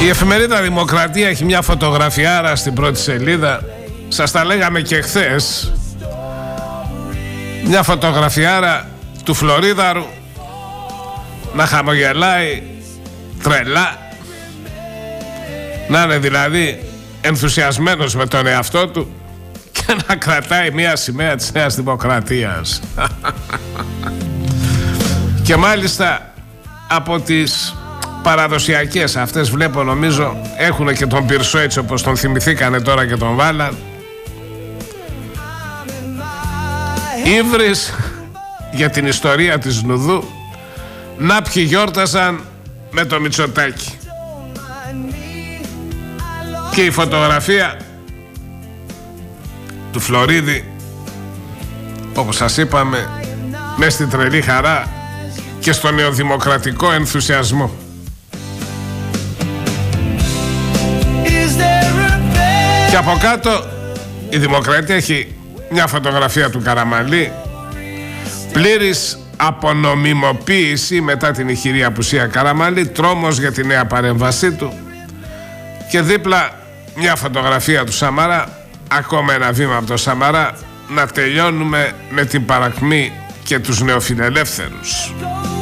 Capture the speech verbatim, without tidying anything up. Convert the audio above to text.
Η εφημερίδα Δημοκρατία έχει μια φωτογραφιάρα στην πρώτη σελίδα. Σας τα λέγαμε και χθες. Μια φωτογραφιάρα του Φλωρίδαρου να χαμογελάει τρελά, να είναι δηλαδή ενθουσιασμένος με τον εαυτό του και να κρατάει μια σημαία της Νέας Δημοκρατίας. Και μάλιστα από τις παραδοσιακές αυτές, βλέπω, νομίζω έχουν και τον Πυρσό, έτσι όπως τον θυμηθήκανε τώρα και τον βάλαν. Ύβρις για την ιστορία της Νουδού. Να ποιοι γιόρτασαν με το Μητσοτάκι. Και η φωτογραφία του Φλωρίδη, όπως σας είπαμε, μες στην τρελή χαρά και στο νεοδημοκρατικό ενθουσιασμό. Και από κάτω η Δημοκρατία έχει μια φωτογραφία του Καραμανλή, πλήρης απονομιμοποίηση μετά την ηχηρή απουσία Καραμανλή, τρόμος για τη νέα παρέμβασή του, και δίπλα μια φωτογραφία του Σαμαρά, ακόμα ένα βήμα από το Σαμαρά, να τελειώνουμε με την παρακμή και τους νεοφιλελεύθερους.